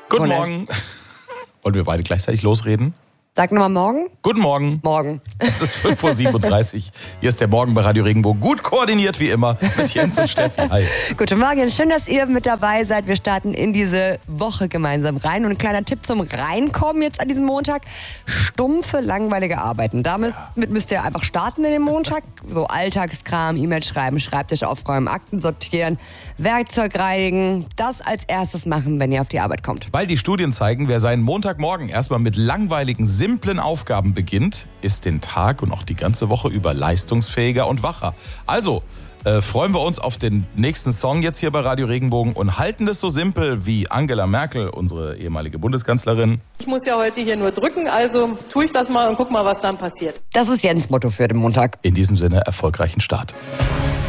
Guten Morgen. Wollen wir beide gleichzeitig losreden? Sag nochmal morgen. Guten Morgen. Morgen. Es ist 5:37 Uhr. Hier ist der Morgen bei Radio Regenbogen. Gut koordiniert wie immer mit Jens und Steffi. Hi. Guten Morgen, schön, dass ihr mit dabei seid. Wir starten in diese Woche gemeinsam rein. Und ein kleiner Tipp zum Reinkommen jetzt an diesem Montag. Stumpfe, langweilige Arbeiten. Damit müsst ihr einfach starten in den Montag. So Alltagskram, E-Mail schreiben, Schreibtisch aufräumen, Akten sortieren, Werkzeug reinigen. Das als erstes machen, wenn ihr auf die Arbeit kommt. Weil die Studien zeigen, wer seinen Montagmorgen erstmal mit langweiligen, simplen Aufgaben beginnt, ist den Tag und auch die ganze Woche über leistungsfähiger und wacher. Also freuen wir uns auf den nächsten Song jetzt hier bei Radio Regenbogen und halten es so simpel wie Angela Merkel, unsere ehemalige Bundeskanzlerin. Ich muss ja heute hier nur drücken, also tue ich das mal und guck mal, was dann passiert. Das ist Jens' Motto für den Montag. In diesem Sinne erfolgreichen Start.